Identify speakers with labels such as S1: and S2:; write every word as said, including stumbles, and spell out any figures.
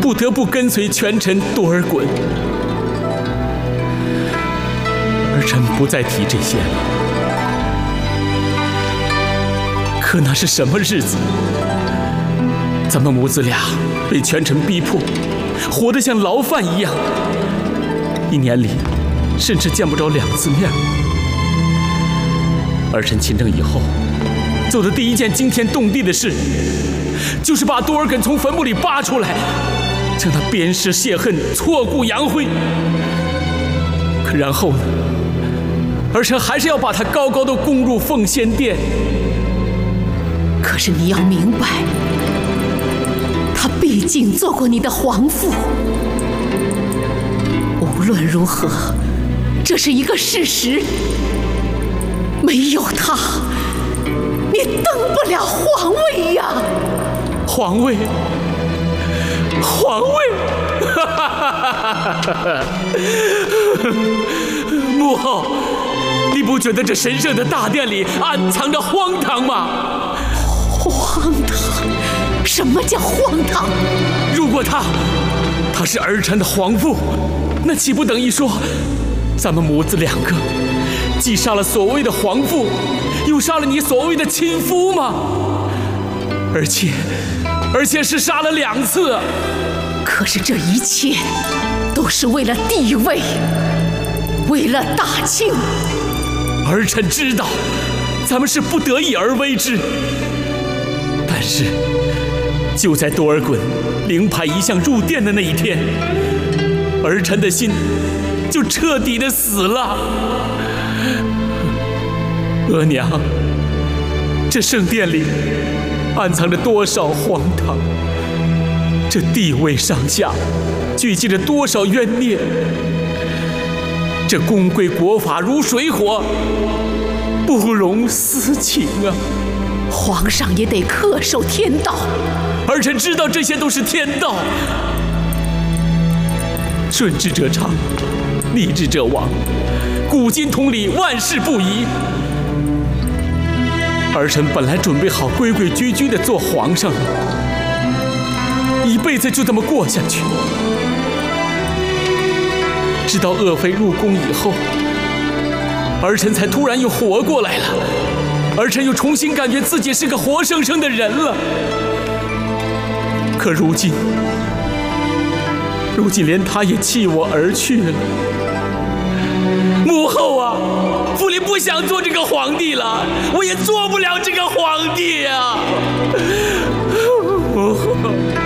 S1: 不得不跟随权臣多尔衮。儿臣不再提这些了。可那是什么日子？咱们母子俩被权臣逼迫，活得像牢犯一样，一年里甚至见不着两次面。儿臣亲政以后，做的第一件惊天动地的事，就是把多尔衮从坟墓里扒出来，将他鞭尸泄恨，挫骨扬灰。可然后呢？儿臣还是要把他高高的供入奉先殿。
S2: 可是你要明白，他毕竟做过你的皇父。无论如何，这是一个事实。没有他，你登不了皇位呀！
S1: 皇位，皇位！母后，你不觉得这神圣的大殿里暗藏着荒唐吗？
S2: 荒唐？什么叫荒唐？
S1: 如果他，他是儿臣的皇父，那岂不等于说，咱们母子两个既杀了所谓的皇父，又杀了你所谓的亲夫吗？而且，而且是杀了两次。
S2: 可是这一切都是为了地位，为了大清。
S1: 儿臣知道，咱们是不得已而为之。但是，就在多尔衮灵牌一向入殿的那一天，儿臣的心就彻底的死了。额娘，这圣殿里暗藏着多少荒唐？这地位上下聚集着多少冤孽？这宫规国法如水火，不容私情啊！
S2: 皇上也得恪守天道。
S1: 儿臣知道这些都是天道，顺之者昌，逆之者亡，古今同理，万事不移。儿臣本来准备好规规矩矩地做皇上，一辈子就这么过下去。直到鄂妃入宫以后，儿臣才突然又活过来了。儿臣又重新感觉自己是个活生生的人了。可如今，如今连他也弃我而去了。母后啊，府里不想做这个皇帝了，我也做不了这个皇帝啊！母后。